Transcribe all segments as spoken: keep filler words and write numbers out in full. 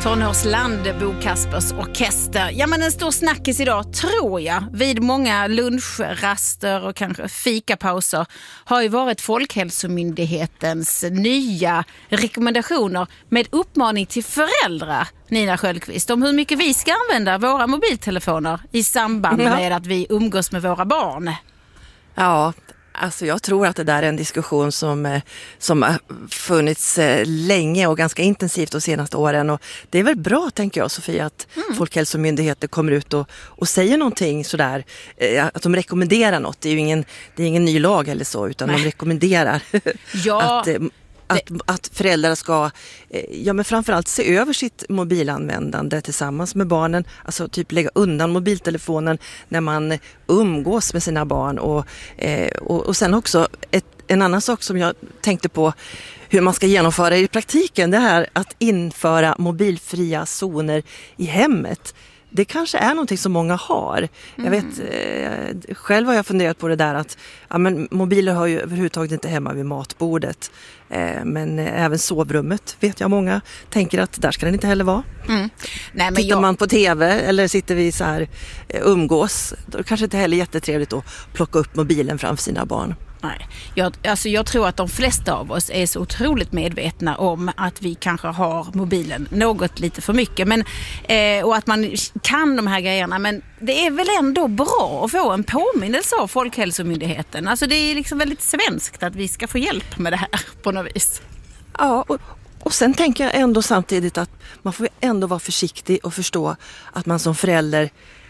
Tonårsland, Bo Kaspers Orkester. Ja, men en stor snackis idag, tror jag, vid många lunchraster och kanske fikapauser har ju varit Folkhälsomyndighetens nya rekommendationer med uppmaning till föräldrar, Nina Sköldqvist, om hur mycket vi ska använda våra mobiltelefoner i samband med att vi umgås med våra barn. Ja, alltså jag tror att det där är en diskussion som, som har funnits länge och ganska intensivt de senaste åren. Och det är väl bra, tänker jag, Sofia, att mm. Folkhälsomyndigheten kommer ut och, och säger någonting sådär. Att de rekommenderar något. Det är ju ingen, det är ingen ny lag eller så, utan Nej. de rekommenderar ja. att... Att, att föräldrar ska ja, men framförallt se över sitt mobilanvändande tillsammans med barnen. Alltså typ lägga undan mobiltelefonen när man umgås med sina barn. Och, eh, och, och sen också ett, en annan sak som jag tänkte på hur man ska genomföra i praktiken. Det här att införa mobilfria zoner i hemmet. Det kanske är någonting som många har. Mm. Jag vet, eh, själv har jag funderat på det där att ja, men mobiler har ju överhuvudtaget inte hemma vid matbordet. Eh, men eh, även sovrummet vet jag många tänker att där ska den inte heller vara. Mm. Nej, men Tittar jag... man på tv eller sitter vi så här eh, umgås, då är det kanske inte heller jättetrevligt att plocka upp mobilen framför sina barn. Nej, jag, alltså jag tror att de flesta av oss är så otroligt medvetna om att vi kanske har mobilen något lite för mycket. Men, eh, och att man kan de här grejerna. Men det är väl ändå bra att få en påminnelse av Folkhälsomyndigheten. Alltså det är liksom väldigt svenskt att vi ska få hjälp med det här på något vis. Ja, och, och sen tänker jag ändå samtidigt att man får ändå vara försiktig och förstå att man som förälder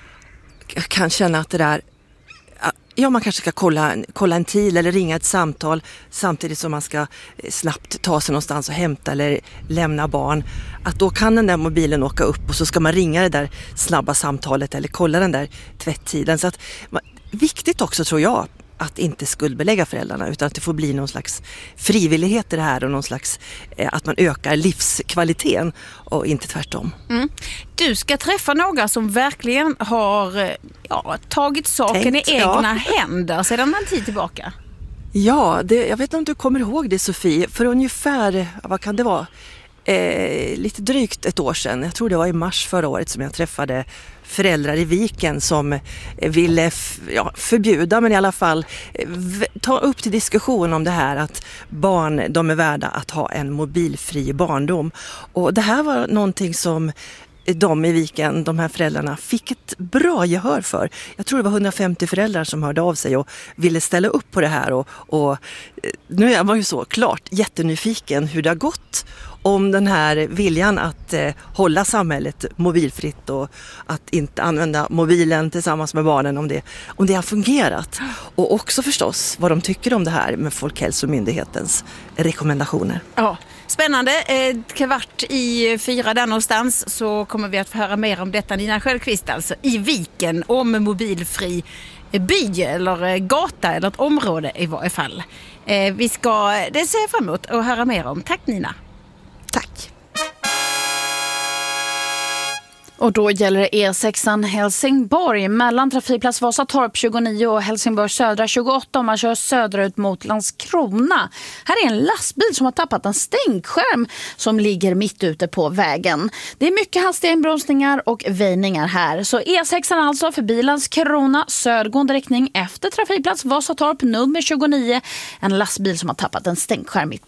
kan känna att det där... Ja, man kanske ska kolla, kolla en tid eller ringa ett samtal samtidigt som man ska snabbt ta sig någonstans och hämta eller lämna barn. Att då kan den där mobilen åka upp och så ska man ringa det där snabba samtalet eller kolla den där tvätttiden. Så att, viktigt också tror jag att inte skuldbelägga föräldrarna utan att det får bli någon slags frivillighet i det här och någon slags eh, att man ökar livskvaliteten och inte tvärtom. Mm. Du ska träffa några som verkligen har ja, tagit saken Tänkt, i egna ja. händer sedan en tid tillbaka. Ja, det, jag vet inte om du kommer ihåg det, Sofie. För ungefär, vad kan det vara? Eh, lite drygt ett år sedan, jag tror det var i mars förra året som jag träffade föräldrar i Viken som ville f- ja, förbjuda men i alla fall v- ta upp till diskussion om det här att barn, de är värda att ha en mobilfri barndom. Och det här var någonting som de i Viken, de här föräldrarna, fick ett bra gehör för. Jag tror det var hundrafemtio föräldrar som hörde av sig och ville ställa upp på det här. Och, och nu är jag ju så klart jättenyfiken hur det har gått om den här viljan att eh, hålla samhället mobilfritt och att inte använda mobilen tillsammans med barnen om det, om det har fungerat. Och också förstås vad de tycker om det här med Folkhälsomyndighetens rekommendationer. Ja, spännande. Eh, kvart i fyra där någonstans så kommer vi att få höra mer om detta. Nina Sköldqvist alltså i Viken om mobilfri by eller gata eller ett område i varje fall. Eh, vi ska, det ser jag fram emot att höra mer om. Tack Nina. Tack. Och då gäller det E sexan Helsingborg mellan trafikplats Vasatorp tjugonio och Helsingborg södra tjugoåtta om man kör söderut mot Landskrona. Här är en lastbil som har tappat en stänkskärm som ligger mitt ute på vägen. Det är mycket hastiga inbromsningar och väjningar här. Så E sexan alltså förbi Landskrona, södgående riktning efter trafikplats Vasatorp nummer tjugonio. En lastbil som har tappat en stänkskärm mitt